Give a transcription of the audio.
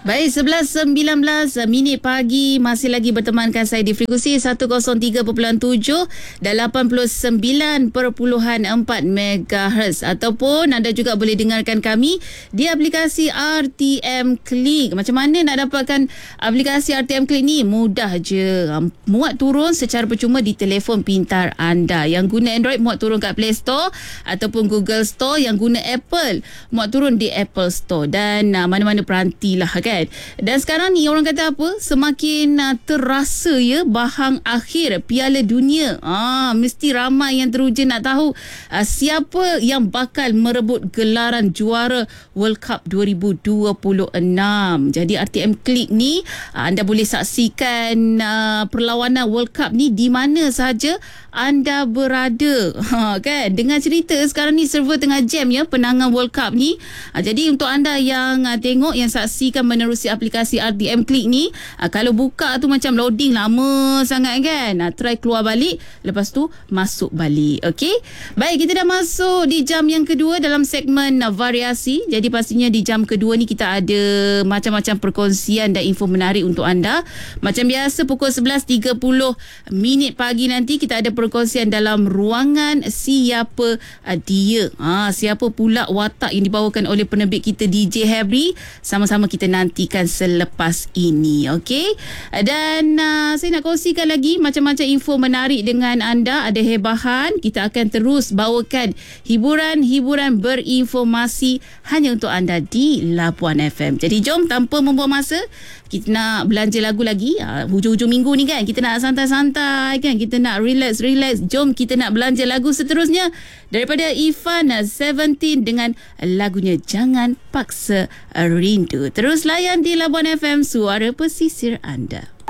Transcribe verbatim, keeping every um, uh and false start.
Baik, sebelas sembilan belas minit pagi masih lagi bertemankan saya di frekuensi seratus tiga perpuluhan tujuh dan lapan puluh sembilan perpuluhan empat megahertz, ataupun anda juga boleh dengarkan kami di aplikasi R T M Click. Macam mana nak dapatkan aplikasi R T M Click ni? Mudah je. Muat turun secara percuma di telefon pintar anda. Yang guna Android, muat turun kat Play Store ataupun Google Store. Yang guna Apple, muat turun di Apple Store dan uh, mana-mana peranti lah kan. Dan sekarang ni orang kata apa, semakin uh, terasa ya bahang akhir Piala Dunia. Ah, mesti ramai yang teruja nak tahu uh, siapa yang bakal merebut gelaran juara World Cup dua ribu dua puluh enam. Jadi R T M Click ni uh, anda boleh saksikan uh, perlawanan World Cup ni di mana sahaja anda berada. Ha, kan? Dengan cerita sekarang ni server tengah jam ya penangan World Cup ni. Ha, jadi untuk anda yang uh, tengok, yang saksikan menerusi aplikasi R T M Click ni, uh, kalau buka tu macam loading lama sangat kan. Uh, try keluar balik, lepas tu masuk balik. Okey. Baik, kita dah masuk di jam yang kedua dalam segmen uh, variasi. Jadi pastinya di jam kedua ni kita ada macam-macam perkongsian dan info menarik untuk anda. Macam biasa pukul sebelas tiga puluh minit pagi nanti kita ada perkongsian dalam ruangan siapa uh, dia. Ha, siapa pula watak yang dibawakan oleh penerbit kita D J Habri. Sama-sama kita nantikan selepas ini. Okey. Dan uh, saya nak kongsikan lagi macam-macam info menarik dengan anda. Ada hebahan. Kita akan terus bawakan hiburan-hiburan berinformasi hanya untuk anda di Labuan F M. Jadi jom tanpa membuang masa, kita nak belanja lagu lagi. Uh, hujung-hujung minggu ni kan, kita nak santai-santai kan, kita nak relax-relax. Jom kita nak belanja lagu seterusnya daripada Ifan Seventeen dengan lagunya Jangan Paksa Rindu. Terus layan di Labuan F M, suara pesisir anda.